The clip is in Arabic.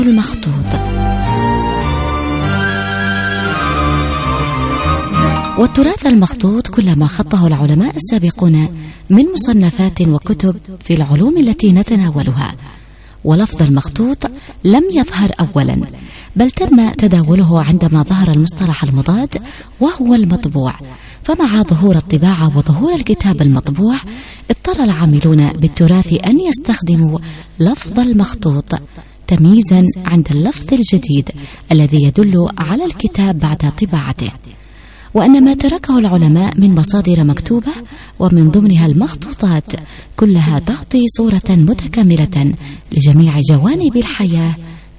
المخطوط. والتراث المخطوط كل ما خطه العلماء السابقون من مصنفات وكتب في العلوم التي نتناولها. ولفظ المخطوط لم يظهر أولا، بل تم تداوله عندما ظهر المصطلح المضاد وهو المطبوع. فمع ظهور الطباعة وظهور الكتاب المطبوع اضطر العاملون بالتراث أن يستخدموا لفظ المخطوط تمييزا عند اللفظ الجديد الذي يدل على الكتاب بعد طباعته. وأن ما تركه العلماء من مصادر مكتوبة ومن ضمنها المخطوطات كلها تعطي صورة متكاملة لجميع جوانب الحياة